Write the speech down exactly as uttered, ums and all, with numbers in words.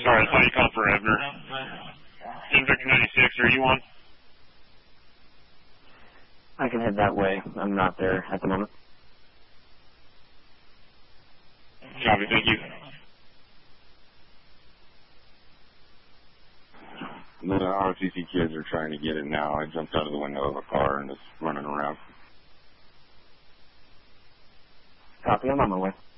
Sorry, I thought you called for Ebner. ten Victor ninety-six, are you on? I can head that way. I'm not there at the moment. Copy, thank you. The R C C kids are trying to get it now. I jumped out of the window of a car and just running around. Copy, I'm on my way.